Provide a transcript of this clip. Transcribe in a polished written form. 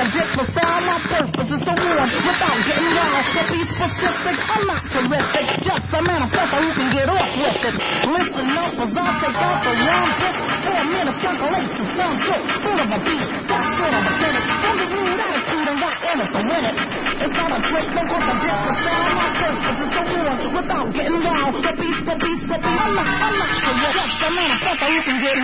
different style. My purpose is to warn without getting wild. To be specific, I'm not terrific. Just a manifesto who can get off with it. Listen up as I take out the wrong pick. 4 minutes circulation, sound good, full of a beat. That's what I'm getting. From the rude attitude and got in it to win it. It's not a trick, no cause I'm different style. My purpose is to warn without getting wild. To be, I'm not terrific. Just a manifesto who can get